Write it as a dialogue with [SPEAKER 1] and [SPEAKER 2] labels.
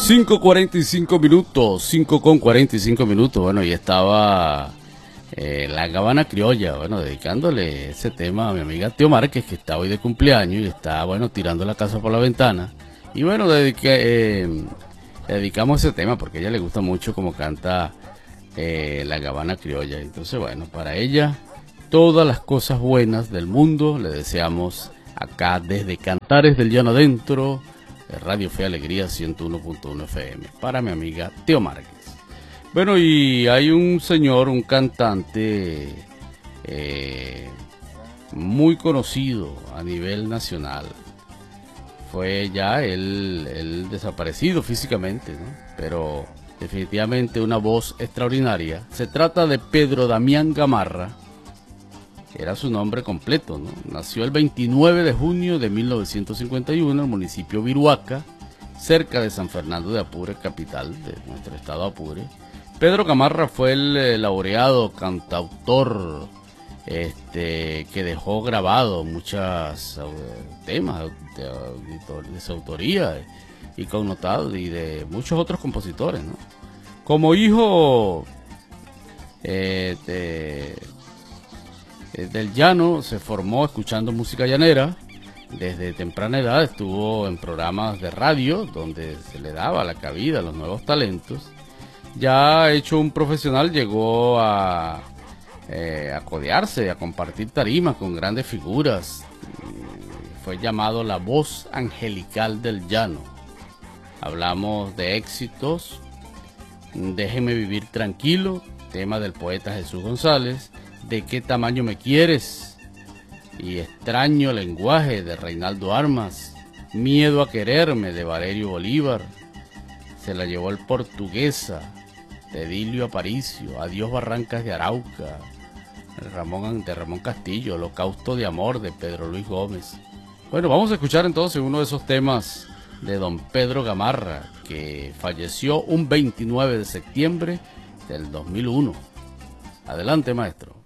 [SPEAKER 1] 5:45 minutos, 5:45 minutos. Bueno, y estaba La Gabana Criolla, bueno, dedicándole ese tema a mi amiga Teo Márquez, que está hoy de cumpleaños y está, bueno, tirando la casa por la ventana. Y bueno, le dedicamos ese tema porque a ella le gusta mucho como canta La Gabana Criolla. Entonces, bueno, para ella, todas las cosas buenas del mundo le deseamos acá desde Cantares del Llano Adentro, Radio Fe Alegría 101.1 FM, para mi amiga Teo Márquez. Bueno, y hay un señor, un cantante muy conocido a nivel nacional. Fue ya él desaparecido físicamente, ¿no? Pero definitivamente una voz extraordinaria. Se trata de Pedro Damián Gamarra, que era su nombre completo, ¿no? Nació el 29 de junio de 1951 en el municipio Viruaca, cerca de San Fernando de Apure, capital de nuestro estado Apure. Pedro Gamarra fue el laureado cantautor que dejó grabado muchos temas de su autoría y connotado, y de muchos otros compositores, ¿no? Como hijo del llano, se formó escuchando música llanera. Desde temprana edad estuvo en programas de radio donde se le daba la cabida a los nuevos talentos. Ya hecho un profesional, llegó a codearse, a compartir tarimas con grandes figuras. Fue llamado la voz angelical del llano. Hablamos de éxitos: Déjeme vivir tranquilo, tema del poeta Jesús González; ¿De qué tamaño me quieres?, y Extraño lenguaje, de Reinaldo Armas; Miedo a quererme, de Valerio Bolívar; Se la llevó el Portuguesa, de Edilio Aparicio; Adiós Barrancas de Arauca, de Ramón Castillo; Holocausto de amor, de Pedro Luis Gómez. Bueno, vamos a escuchar entonces uno de esos temas de don Pedro Gamarra, que falleció un 29 de septiembre del 2001. Adelante, maestro.